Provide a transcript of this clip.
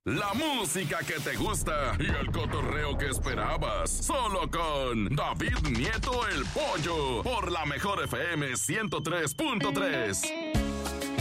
La música que te gusta y el cotorreo que esperabas. Solo con David Nieto el Pollo. Por la Mejor FM 103.3.